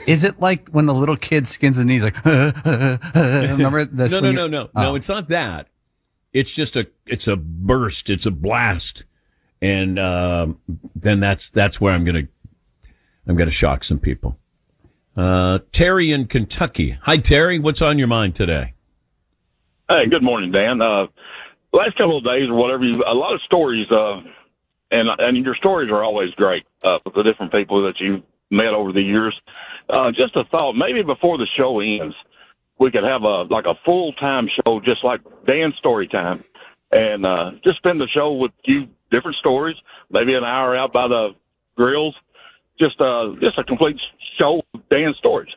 Is it like when the little kid skins his knees like, remember this? No. No, it's not that. It's just it's a burst. It's a blast. And then that's where I'm going to shock some people. Terry in Kentucky. Hi, Terry. What's on your mind today? Hey, good morning, Dan. Last couple of days or whatever, a lot of stories, and your stories are always great with the different people that you met over the years. Just a thought, maybe before the show ends, we could have a full-time show just like Dan's Story Time, and just spend the show with you, different stories, maybe an hour out by the grills, just a complete show of Dan's stories.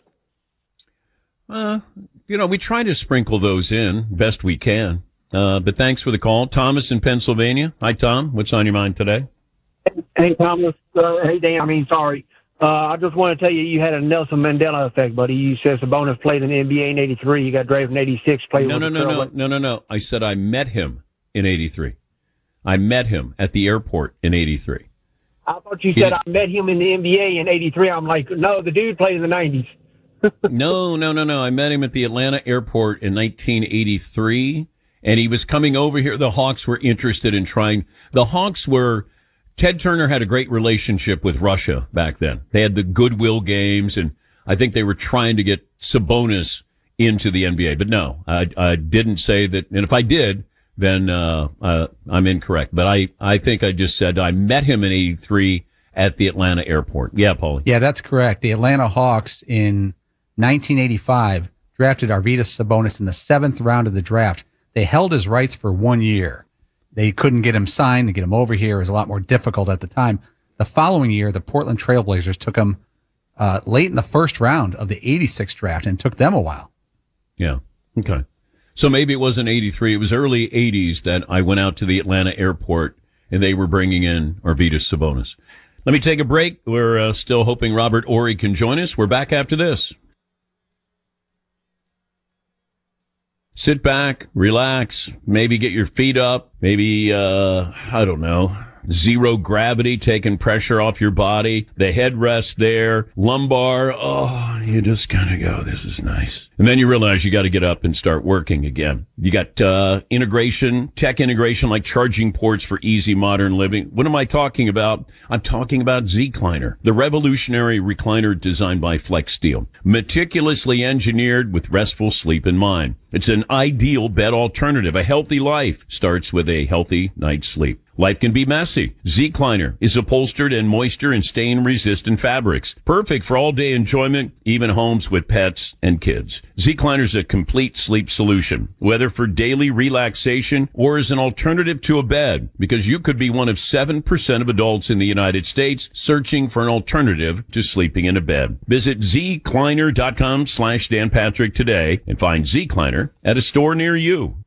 We try to sprinkle those in best we can. But thanks for the call. Thomas in Pennsylvania. Hi, Tom. What's on your mind today? Hey, Thomas. Hey, Dan. Sorry. I just want to tell you, you had a Nelson Mandela effect, buddy. You said Sabonis played in the NBA in 83. You got drafted in 86. No. I said I met him in 83. I met him at the airport in 83. I thought you said I met him in the NBA in 83. I'm like, no, the dude played in the 90s. No. I met him at the Atlanta airport in 1983, and he was coming over here. The Hawks were interested in trying. Ted Turner had a great relationship with Russia back then. They had the goodwill games, and I think they were trying to get Sabonis into the NBA. But no, I didn't say that. And if I did, then I'm incorrect. But I think I just said I met him in 83 at the Atlanta airport. Yeah, Paulie. Yeah, that's correct. The Atlanta Hawks in 1985 drafted Arvydas Sabonis in the 7th round of the draft. They held his rights for 1 year. They couldn't get him signed to get him over here. It was a lot more difficult at the time. The following year, the Portland Trailblazers took him late in the 1st round of the 86 draft, and took them a while. Yeah. Okay. So maybe it wasn't 83. It was early 80s that I went out to the Atlanta airport, and they were bringing in Arvydas Sabonis. Let me take a break. We're still hoping Robert Horry can join us. We're back after this. Sit back, relax, maybe get your feet up, maybe, I don't know, zero gravity, taking pressure off your body, the headrest there, lumbar, you just kind of go, this is nice. And then you realize you got to get up and start working again. You got tech integration like charging ports for easy modern living. What am I talking about? I'm talking about Zecliner, the revolutionary recliner designed by FlexSteel, meticulously engineered with restful sleep in mind. It's an ideal bed alternative. A healthy life starts with a healthy night's sleep. Life can be messy. Zecliner is upholstered in moisture and stain-resistant fabrics. Perfect for all-day enjoyment, even homes with pets and kids. Zecliner is a complete sleep solution, whether for daily relaxation or as an alternative to a bed, because you could be one of 7% of adults in the United States searching for an alternative to sleeping in a bed. Visit Zecliner.com/Dan Patrick today and find Zecliner at a store near you.